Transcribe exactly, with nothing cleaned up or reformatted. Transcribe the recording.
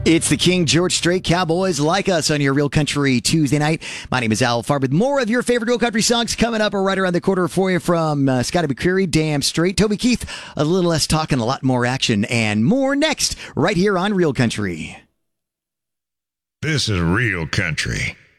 It's the King George Strait Cowboys Like Us on your Real Country Tuesday night. My name is Al Farb with more of your favorite Real Country songs coming up right around the corner for you from uh, Scotty McCreery, Damn Straight, Toby Keith, a little less talk and a lot more action, and more next right here on Real Country. This is Real Country.